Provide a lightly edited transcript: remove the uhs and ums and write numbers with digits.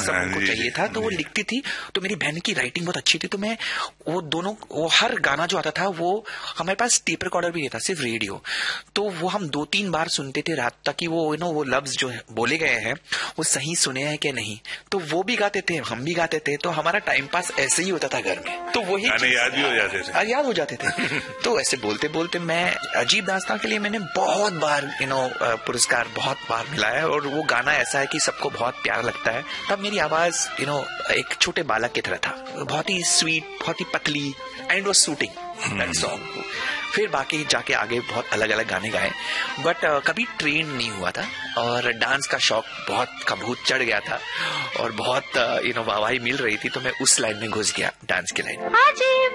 सब उनको चाहिए था, तो वो लिखती थी। तो मेरी बहन की राइटिंग बहुत अच्छी थी, तो मैं वो हर गाना जो आता था, वो हमारे पास टेप रिकॉर्डर भी नहीं था, सिर्फ रेडियो, तो वो हम 2-3 बार सुनते थे रात तक कि वो वो लफ्ज जो बोले गए हैं वो सही सुने हैं कि नहीं। तो वो भी गाते थे, हम भी गाते थे, तो हमारा टाइम पास ऐसे ही होता था घर में। तो वही याद भी हो जाते थे, याद हो जाते थे। तो ऐसे बोलते बोलते मैं अजीब दास्तां के लिए मैंने बहुत बार पुरस्कार बहुत बार मिला है, और वो गाना ऐसा है कि सबको बहुत प्यार लगता है। तब मेरी आवाज एक छोटे बालक की तरह था, बहुत ही स्वीट, बहुत ही पतली, and was shooting that song. फिर बाकी जाके आगे बहुत अलग अलग गाने गाए, बट कभी ट्रेन नहीं हुआ था, और डांस का शौक बहुत कबूत चढ़ गया था, और बहुत वाहवाही मिल रही थी, तो मैं उस लाइन में घुस गया, डांस की लाइन।